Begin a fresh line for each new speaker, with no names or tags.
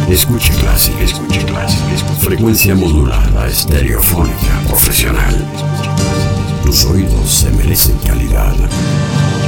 Escuche clásica, escuche clásica. Frecuencia modulada, estereofónica, profesional. Tus oídos se merecen calidad.